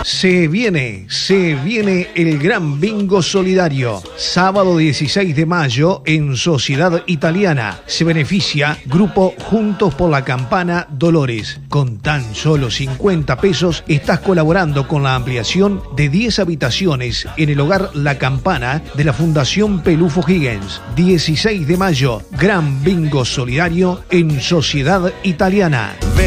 Se viene el Gran Bingo Solidario. Sábado 16 de mayo en Sociedad Italiana. Se beneficia Grupo Juntos por la Campana Dolores. Con tan solo 50 pesos estás colaborando con la ampliación de 10 habitaciones en el hogar La Campana de la Fundación Pelufo Higgins. 16 de mayo, Gran Bingo Solidario en Sociedad Italiana.